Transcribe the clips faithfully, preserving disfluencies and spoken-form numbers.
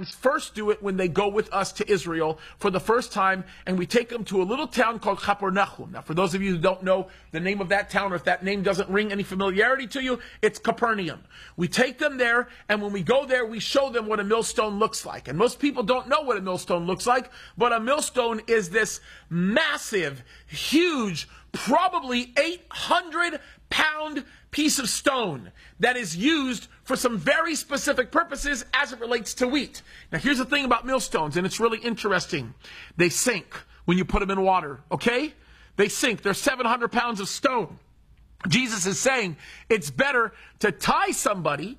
sometimes first do it when they go with us to Israel for the first time, and we take them to a little town called Capernaum. Now, for those of you who don't know the name of that town, or if that name doesn't ring any familiarity to you, it's Capernaum. We take them there, and when we go there, we show them what a millstone looks like. And most people don't know what a millstone looks like, but a millstone is this massive, huge, probably eight hundred pound piece of stone that is used for some very specific purposes as it relates to wheat. Now, here's the thing about millstones, and it's really interesting. They sink when you put them in water, okay? They sink. They're seven hundred pounds of stone. Jesus is saying it's better to tie somebody,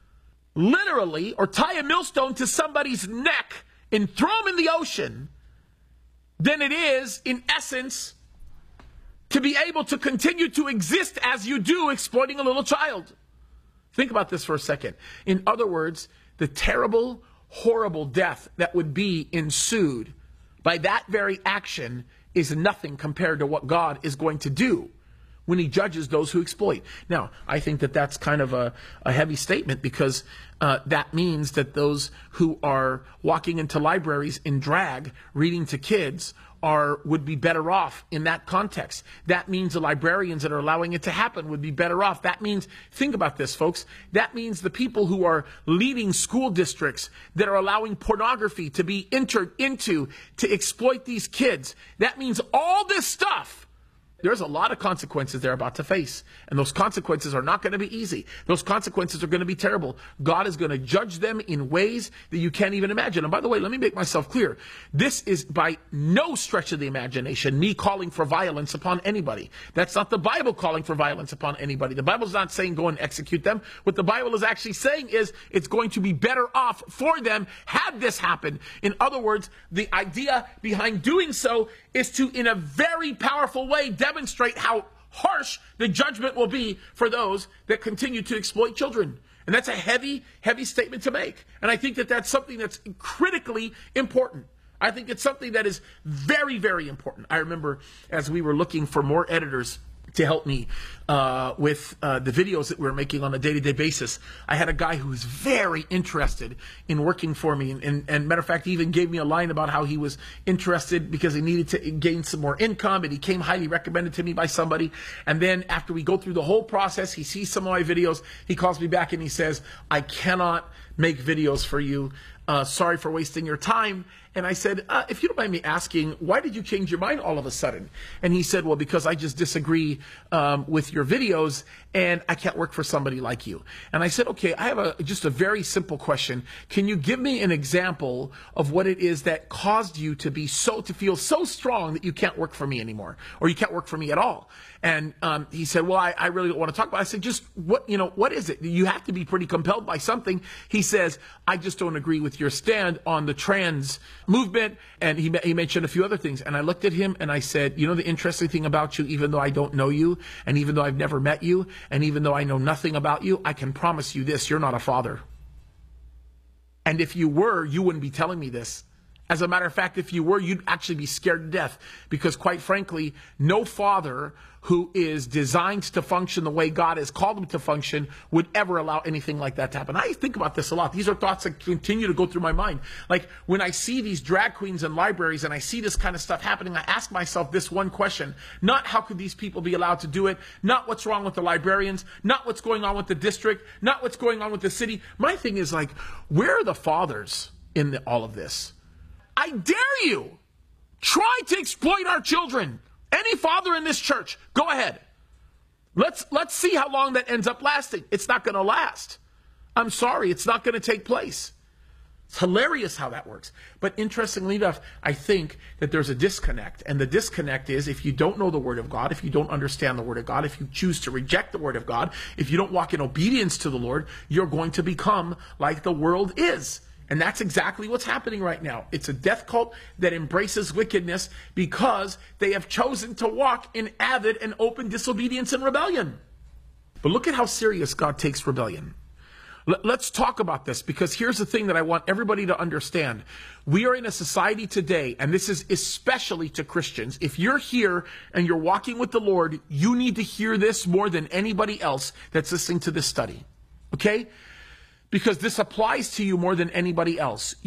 literally, or tie a millstone to somebody's neck and throw them in the ocean than it is, in essence, to be able to continue to exist as you do, exploiting a little child. Think about this for a second. In other words, the terrible, horrible death that would be ensued by that very action is nothing compared to what God is going to do when he judges those who exploit. Now, I think that that's kind of a, a heavy statement, because uh, that means that those who are walking into libraries in drag, reading to kids, are would be better off in that context. That means the librarians that are allowing it to happen would be better off. That means, think about this, folks, that means the people who are leading school districts that are allowing pornography to be entered into to exploit these kids. That means all this stuff, there's a lot of consequences they're about to face. And those consequences are not going to be easy. Those consequences are going to be terrible. God is going to judge them in ways that you can't even imagine. And by the way, let me make myself clear. This is by no stretch of the imagination me calling for violence upon anybody. That's not the Bible calling for violence upon anybody. The Bible's not saying go and execute them. What the Bible is actually saying is it's going to be better off for them had this happen. In other words, the idea behind doing so is to, in a very powerful way, demonstrate how harsh the judgment will be for those that continue to exploit children. And that's a heavy, heavy statement to make. And I think that that's something that's critically important. I think it's something that is very, very important. I remember as we were looking for more editors to help me uh, with uh, the videos that we were making on a day-to-day basis, I had a guy who was very interested in working for me. And, and, and matter of fact, he even gave me a line about how he was interested because he needed to gain some more income, and he came highly recommended to me by somebody. And then after we go through the whole process, he sees some of my videos, he calls me back and he says, I cannot make videos for you. Uh, sorry for wasting your time. And I said, uh, if you don't mind me asking, why did you change your mind all of a sudden? And he said, well, because I just disagree um, with your videos, and I can't work for somebody like you. And I said, okay, I have a just a very simple question. Can you give me an example of what it is that caused you to be so, to feel so strong that you can't work for me anymore, or you can't work for me at all? And um, he said, well, I, I really don't want to talk about it. I said, just what, you know, what is it? You have to be pretty compelled by something. He says, I just don't agree with your stand on the trans movement. And he, he mentioned a few other things. And I looked at him and I said, you know, the interesting thing about you, even though I don't know you, and even though I've never met you, and even though I know nothing about you, I can promise you this, you're not a father. And if you were, you wouldn't be telling me this. As a matter of fact, if you were, you'd actually be scared to death, because quite frankly, no father who is designed to function the way God has called him to function would ever allow anything like that to happen. I think about this a lot. These are thoughts that continue to go through my mind. Like when I see these drag queens in libraries and I see this kind of stuff happening, I ask myself this one question. Not how could these people be allowed to do it? Not what's wrong with the librarians? Not what's going on with the district? Not what's going on with the city? My thing is like, where are the fathers in the, all of this? I dare you, try to exploit our children. Any father in this church, go ahead. Let's, let's see how long that ends up lasting. It's not going to last. I'm sorry, it's not going to take place. It's hilarious how that works. But interestingly enough, I think that there's a disconnect. And the disconnect is if you don't know the Word of God, if you don't understand the Word of God, if you choose to reject the Word of God, if you don't walk in obedience to the Lord, you're going to become like the world is. And that's exactly what's happening right now. It's a death cult that embraces wickedness because they have chosen to walk in avid and open disobedience and rebellion. But look at how serious God takes rebellion. L- let's talk about this, because here's the thing that I want everybody to understand. We are in a society today, and this is especially to Christians. If you're here and you're walking with the Lord, you need to hear this more than anybody else that's listening to this study. Okay? Because this applies to you more than anybody else.